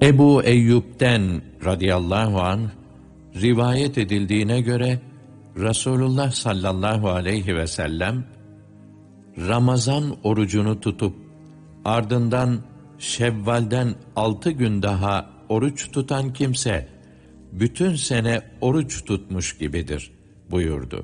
Ebu Eyyub'den radıyallahu anh rivayet edildiğine göre Resulullah sallallahu aleyhi ve sellem Ramazan orucunu tutup ardından Şevval'den 6 gün daha oruç tutan kimse bütün sene oruç tutmuş gibidir buyurdu.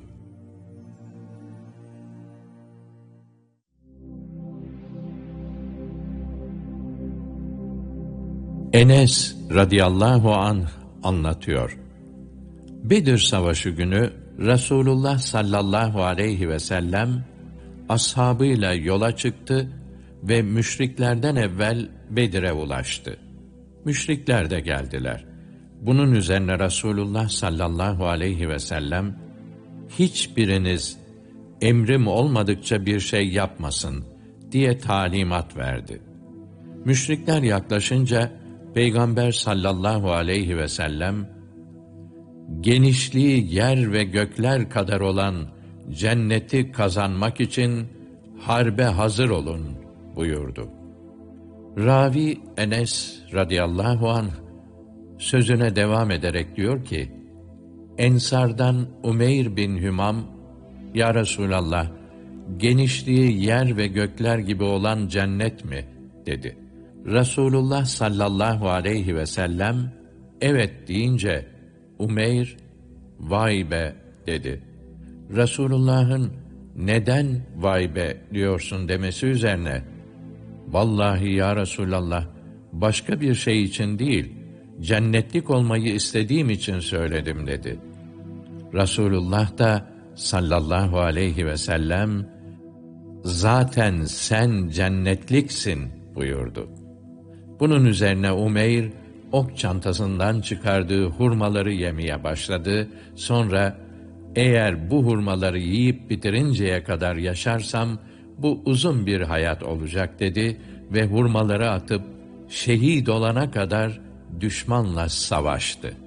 Enes radıyallahu anh anlatıyor. Bedir Savaşı günü Resulullah sallallahu aleyhi ve sellem ashabıyla yola çıktı ve müşriklerden evvel Bedir'e ulaştı. Müşrikler de geldiler. Bunun üzerine Resulullah sallallahu aleyhi ve sellem, hiçbiriniz emrim olmadıkça bir şey yapmasın diye talimat verdi. Müşrikler yaklaşınca Peygamber sallallahu aleyhi ve sellem, genişliği yer ve gökler kadar olan cenneti kazanmak için harbe hazır olun buyurdu. Ravi Enes radıyallahu anh sözüne devam ederek diyor ki, Ensardan Umeyr bin Hümam, Ya Resulallah, genişliği yer ve gökler gibi olan cennet mi? dedi. Resulullah sallallahu aleyhi ve sellem, evet deyince, Umeyr, vay be dedi. Resulullah'ın neden vay be diyorsun demesi üzerine, vallahi ya Resulallah, başka bir şey için değil, cennetlik olmayı istediğim için söyledim dedi. Resulullah da sallallahu aleyhi ve sellem, zaten sen cennetliksin buyurdu. Bunun üzerine Umeyr, ok çantasından çıkardığı hurmaları yemeye başladı. Sonra, eğer bu hurmaları yiyip bitirinceye kadar yaşarsam, bu uzun bir hayat olacak dedi ve hurmaları atıp şehit olana kadar düşmanla savaştı.